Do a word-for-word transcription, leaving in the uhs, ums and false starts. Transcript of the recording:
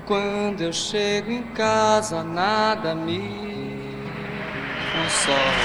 Quando eu chego em casa, nada me consola.